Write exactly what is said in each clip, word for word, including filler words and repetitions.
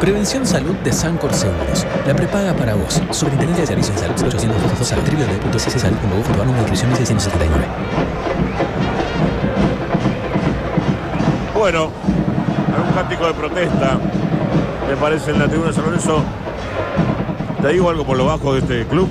Prevención Salud de Sancor Seguros. La prepaga para vos. Superintendencia de Servicios de Salud ochocientos dos a w w w punto c c salud punto gov punto a r nutrición mil seiscientos setenta y nueve. Bueno, algún cántico de protesta, me parece, en la tribuna de San Lorenzo. Te digo algo por lo bajo de este club.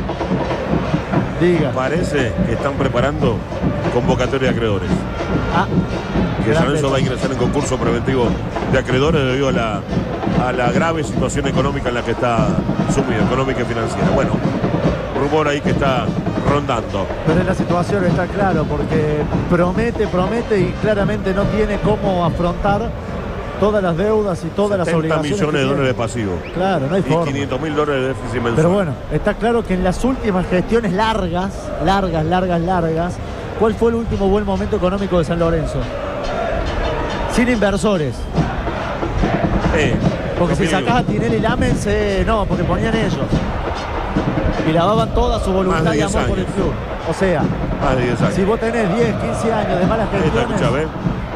Diga. Parece que están preparando convocatoria de acreedores. Ah, que San Lorenzo va a ingresar en concurso preventivo de acreedores debido a la, a la grave situación económica en la que está sumido, económica y financiera. Bueno, rumor ahí que está rondando. Pero en la situación está claro, porque promete, promete y claramente no tiene cómo afrontar todas las deudas y todas las obligaciones. setenta millones de dólares pasivos. Claro, no hay y forma. quinientos mil dólares de déficit mensual. Pero bueno, está claro que en las últimas gestiones largas, largas, largas, largas, ¿cuál fue el último buen momento económico de San Lorenzo? Sin inversores. Eh, Porque si sacás a Tinelli y Lamens, eh, no, porque ponían ellos. Y lavaban toda su voluntad y amor por el club. O sea, más de diez años. Si vos tenés diez, quince años de malas gestiones. Esta, escucha,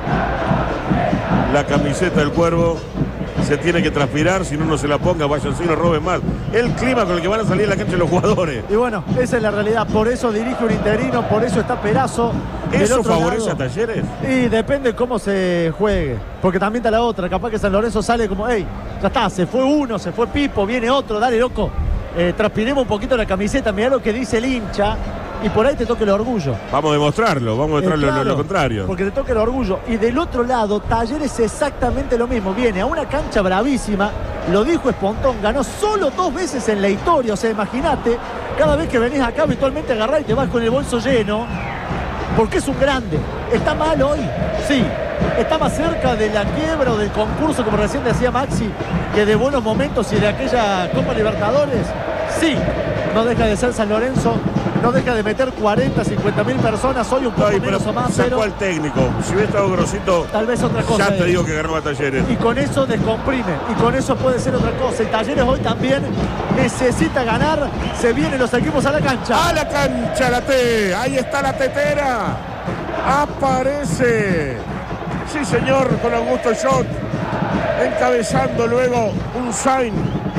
la camiseta del Cuervo se tiene que transpirar, si no, no se la ponga, vayan, si no roben más. El clima con el que van a salir a la cancha los jugadores. Y bueno, esa es la realidad. Por eso dirige un interino, por eso está Perazo. ¿Eso favorece a Talleres? Y depende cómo se juegue. Porque también está la otra. Capaz que San Lorenzo sale como, hey, ya está, se fue uno, se fue Pipo, viene otro, dale, loco. Eh, transpiremos un poquito la camiseta, mirá lo que dice el hincha. Y por ahí te toque el orgullo. Vamos a demostrarlo, vamos a demostrarlo eh, claro, lo, lo contrario. Porque te toque el orgullo. Y del otro lado, Talleres exactamente lo mismo. Viene a una cancha bravísima, lo dijo Espontón, ganó solo dos veces en la historia. O sea, imagínate, cada vez que venís acá habitualmente agarrás y te vas con el bolso lleno. Porque es un grande. ¿Está mal hoy? Sí. ¿Está más cerca de la quiebra o del concurso, como recién decía Maxi, que de buenos momentos y de aquella Copa Libertadores? Sí. No deja de ser San Lorenzo, no deja de meter cuarenta, cincuenta mil personas, hoy un poco Ay, menos o más, sacó pero... al técnico, si hubiera estado grosito, tal vez otra cosa. Ya te digo que ganó a Talleres. Y con eso descomprime, y con eso puede ser otra cosa. Y Talleres hoy también necesita ganar, se vienen los equipos a la cancha. A la cancha, la T, ahí está la tetera, aparece, sí señor, con Augusto Schott, encabezando luego un sign,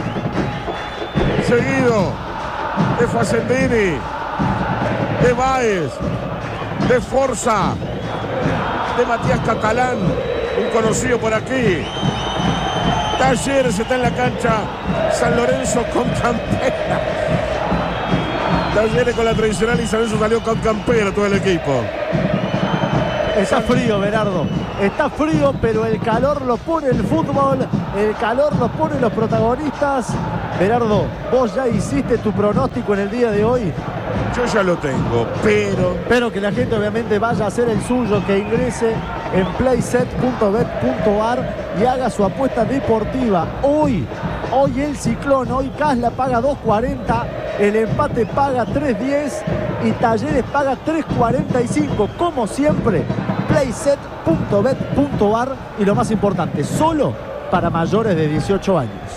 seguido de Facendini, de Báez, de Forza, de Matías Catalán, un conocido por aquí. Talleres está en la cancha, San Lorenzo con campera. Talleres con la tradicional y San Lorenzo salió con campera todo el equipo. Está frío, Berardo. Está frío, pero el calor lo pone el fútbol, el calor lo ponen los protagonistas. Berardo, vos ya hiciste tu pronóstico en el día de hoy. Yo ya lo tengo, pero... Pero que la gente obviamente vaya a hacer el suyo, que ingrese en playset punto bet punto ar y haga su apuesta deportiva. Hoy, hoy el Ciclón, hoy Casla paga dos cuarenta, el empate paga tres diez y Talleres paga tres cuarenta y cinco. Como siempre, playset punto bet punto ar y lo más importante, solo para mayores de dieciocho años.